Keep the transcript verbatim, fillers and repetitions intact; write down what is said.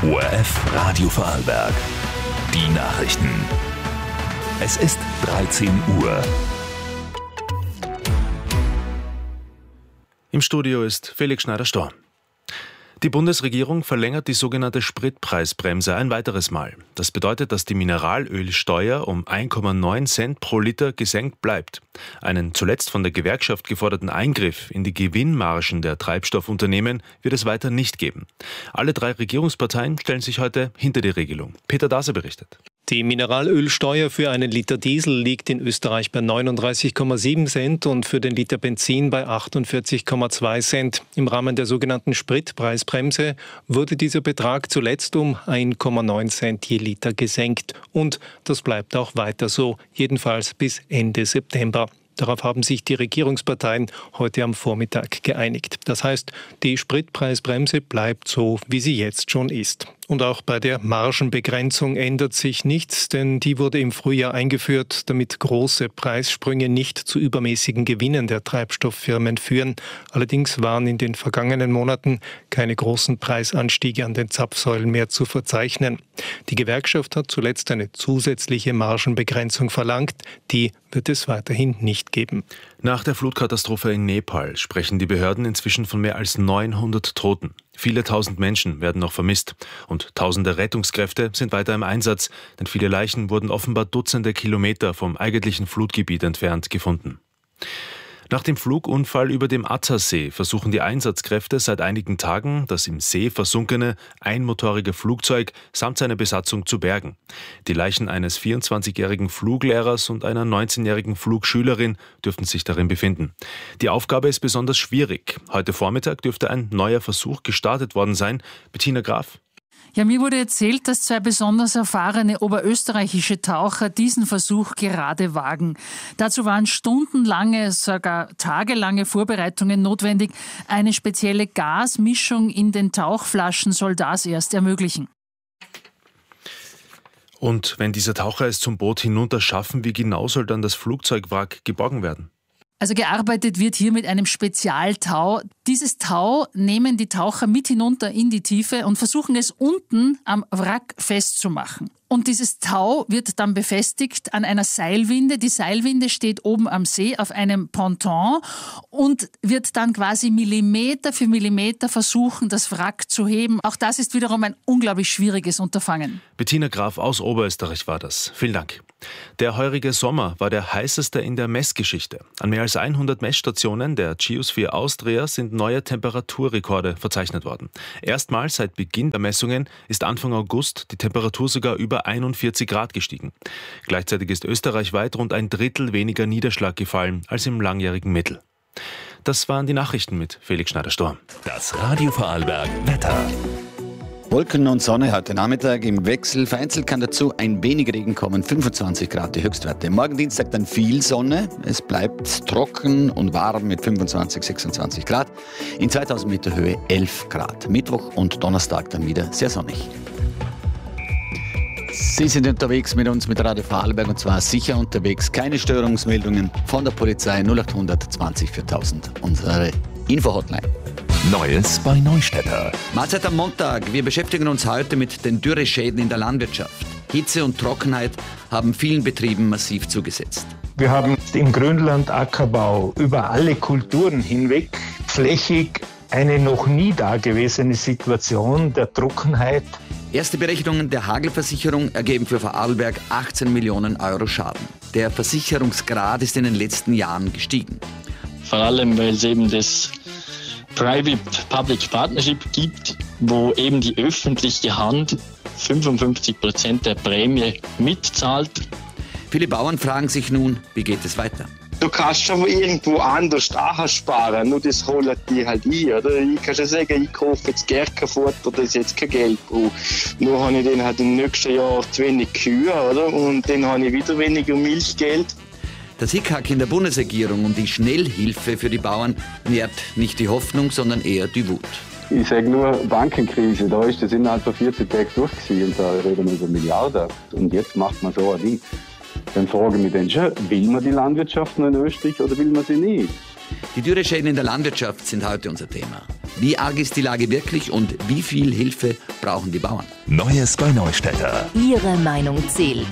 O R F Radio Vorarlberg. Die Nachrichten. Es ist dreizehn Uhr. Im Studio ist Felix Schneider-Storm. Die Bundesregierung verlängert die sogenannte Spritpreisbremse ein weiteres Mal. Das bedeutet, dass die Mineralölsteuer um eins Komma neun Cent pro Liter gesenkt bleibt. Einen zuletzt von der Gewerkschaft geforderten Eingriff in die Gewinnmargen der Treibstoffunternehmen wird es weiter nicht geben. Alle drei Regierungsparteien stellen sich heute hinter die Regelung. Peter Dase berichtet. Die Mineralölsteuer für einen Liter Diesel liegt in Österreich bei neununddreißig Komma sieben Cent und für den Liter Benzin bei achtundvierzig Komma zwei Cent. Im Rahmen der sogenannten Spritpreisbremse wurde dieser Betrag zuletzt um eins Komma neun Cent je Liter gesenkt. Und das bleibt auch weiter so, jedenfalls bis Ende September. Darauf haben sich die Regierungsparteien heute am Vormittag geeinigt. Das heißt, die Spritpreisbremse bleibt so, wie sie jetzt schon ist. Und auch bei der Margenbegrenzung ändert sich nichts, denn die wurde im Frühjahr eingeführt, damit große Preissprünge nicht zu übermäßigen Gewinnen der Treibstofffirmen führen. Allerdings waren in den vergangenen Monaten keine großen Preisanstiege an den Zapfsäulen mehr zu verzeichnen. Die Gewerkschaft hat zuletzt eine zusätzliche Margenbegrenzung verlangt. Die wird es weiterhin nicht geben. Nach der Flutkatastrophe in Nepal sprechen die Behörden inzwischen von mehr als neunhundert Toten. Viele tausend Menschen werden noch vermisst und tausende Rettungskräfte sind weiter im Einsatz, denn viele Leichen wurden offenbar Dutzende Kilometer vom eigentlichen Flutgebiet entfernt gefunden. Nach dem Flugunfall über dem Attersee versuchen die Einsatzkräfte seit einigen Tagen, das im See versunkene einmotorige Flugzeug samt seiner Besatzung zu bergen. Die Leichen eines vierundzwanzigjährigen Fluglehrers und einer neunzehnjährigen Flugschülerin dürften sich darin befinden. Die Aufgabe ist besonders schwierig. Heute Vormittag dürfte ein neuer Versuch gestartet worden sein. Bettina Graf. Ja, mir wurde erzählt, dass zwei besonders erfahrene oberösterreichische Taucher diesen Versuch gerade wagen. Dazu waren stundenlange, sogar tagelange Vorbereitungen notwendig. Eine spezielle Gasmischung in den Tauchflaschen soll das erst ermöglichen. Und wenn diese Taucher es zum Boot hinunter schaffen, wie genau soll dann das Flugzeugwrack geborgen werden? Also gearbeitet wird hier mit einem Spezialtau. Dieses Tau nehmen die Taucher mit hinunter in die Tiefe und versuchen es unten am Wrack festzumachen. Und dieses Tau wird dann befestigt an einer Seilwinde. Die Seilwinde steht oben am See auf einem Ponton und wird dann quasi Millimeter für Millimeter versuchen, das Wrack zu heben. Auch das ist wiederum ein unglaublich schwieriges Unterfangen. Bettina Graf aus Oberösterreich war das. Vielen Dank. Der heurige Sommer war der heißeste in der Messgeschichte. An mehr als hundert Messstationen der Geosphere Austria sind neue Temperaturrekorde verzeichnet worden. Erstmals seit Beginn der Messungen ist Anfang August die Temperatur sogar über einundvierzig Grad gestiegen. Gleichzeitig ist österreichweit rund ein Drittel weniger Niederschlag gefallen als im langjährigen Mittel. Das waren die Nachrichten mit Felix Schneider-Storm. Das Radio Vorarlberg Wetter. Wolken und Sonne heute Nachmittag im Wechsel. Vereinzelt kann dazu ein wenig Regen kommen. fünfundzwanzig Grad die Höchstwerte. Morgen Dienstag dann viel Sonne. Es bleibt trocken und warm mit fünfundzwanzig, sechsundzwanzig Grad. In zweitausend Meter Höhe elf Grad. Mittwoch und Donnerstag dann wieder sehr sonnig. Sie sind unterwegs mit uns mit Radio Vorarlberg und zwar sicher unterwegs. Keine Störungsmeldungen von der Polizei. null achthundert zwanzig viertausend. Unsere Info-Hotline. Neues bei Neustädter. Mahlzeit am Montag. Wir beschäftigen uns heute mit den Dürreschäden in der Landwirtschaft. Hitze und Trockenheit haben vielen Betrieben massiv zugesetzt. Wir haben im Grünland Ackerbau über alle Kulturen hinweg flächig eine noch nie dagewesene Situation der Trockenheit. Erste Berechnungen der Hagelversicherung ergeben für Vorarlberg achtzehn Millionen Euro Schaden. Der Versicherungsgrad ist in den letzten Jahren gestiegen. Vor allem, weil es eben das Private-Public Partnership gibt, wo eben die öffentliche Hand fünfundfünfzig Prozent der Prämie mitzahlt. Viele Bauern fragen sich nun, wie geht es weiter? Du kannst schon irgendwo anders sparen, nur das holen die halt ein. Oder? Ich kann schon sagen, ich kaufe jetzt Gärtnerfutter, das jetzt kein Geld braucht. Nur habe ich dann halt im nächsten Jahr zu wenig Kühe, oder? Und dann habe ich wieder weniger Milchgeld. Das Hickhack in der Bundesregierung um die Schnellhilfe für die Bauern nährt nicht die Hoffnung, sondern eher die Wut. Ich sage nur Bankenkrise, da ist das innerhalb von vierzig Tagen durch gewesen und da reden wir über Milliarden. Und jetzt macht man so ein Ding. Dann frage ich mich dann schon, will man die Landwirtschaft noch in Österreich oder will man sie nicht? Die Dürreschäden in der Landwirtschaft sind heute unser Thema. Wie arg ist die Lage wirklich und wie viel Hilfe brauchen die Bauern? Neues bei Neustädter. Ihre Meinung zählt.